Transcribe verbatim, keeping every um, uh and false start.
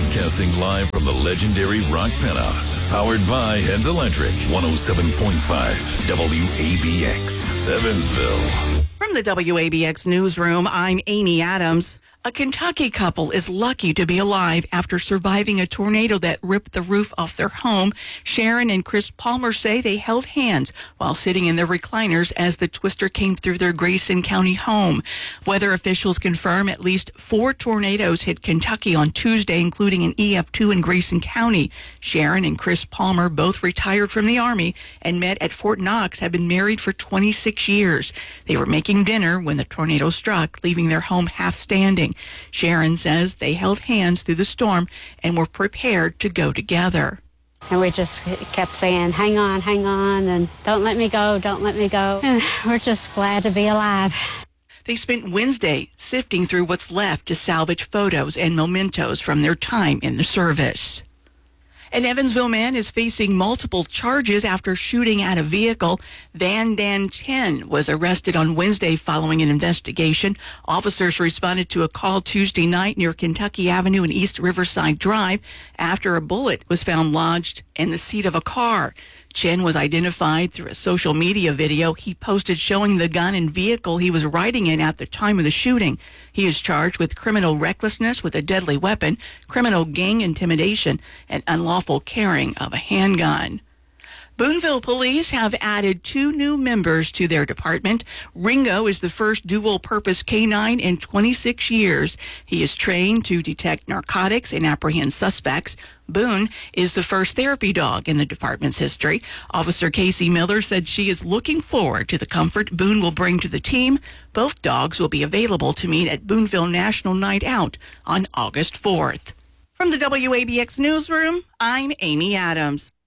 Broadcasting live from the legendary Rock Penthouse. Powered by Heads Electric. one oh seven point five W A B X, Evansville. From the W A B X newsroom, I'm Amy Adams. A Kentucky couple is lucky to be alive after surviving a tornado that ripped the roof off their home. Sharon and Chris Palmer say they held hands while sitting in their recliners as the twister came through their Grayson County home. Weather officials confirm at least four tornadoes hit Kentucky on Tuesday, including an E F two in Grayson County. Sharon and Chris Palmer, both retired from the Army and met at Fort Knox, have been married for twenty-six years. They were making dinner when the tornado struck, leaving their home half standing. Sharon says they held hands through the storm and were prepared to go together. And we just kept saying, hang on, hang on, and don't let me go, don't let me go. And we're just glad to be alive. They spent Wednesday sifting through what's left to salvage photos and mementos from their time in the service. An Evansville man is facing multiple charges after shooting at a vehicle. Van Dan Chen was arrested on Wednesday following an investigation. Officers responded to a call Tuesday night near Kentucky Avenue and East Riverside Drive after a bullet was found lodged in the seat of a car. Chen was identified through a social media video he posted showing the gun and vehicle he was riding in at the time of the shooting. He is charged with criminal recklessness with a deadly weapon, criminal gang intimidation, and unlawful carrying of a handgun. Boonville police have added two new members to their department. Ringo is the first dual-purpose canine in twenty-six years. He is trained to detect narcotics and apprehend suspects. Boone is the first therapy dog in the department's history. Officer Casey Miller said she is looking forward to the comfort Boone will bring to the team. Both dogs will be available to meet at Boonville National Night Out on August fourth. From the W A B X newsroom, I'm Amy Adams.